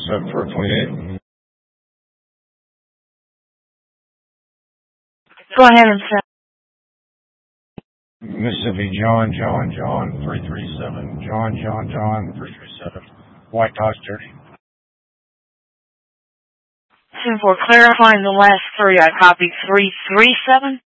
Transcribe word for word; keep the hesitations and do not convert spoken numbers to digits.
seven four twenty-eight. Go ahead and send. Mississippi John, John, John, three three seven. John, John, John, three three seven. White Dodge Dirty. And for clarifying the last three, I copied three three seven.